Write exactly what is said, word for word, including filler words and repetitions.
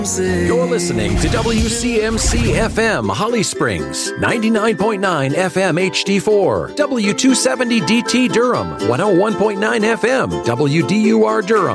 You're listening to W C M C F M Holly Springs, ninety-nine point nine F M H D four, W two seventy D T Durham, one oh one point nine F M W D U R Durham.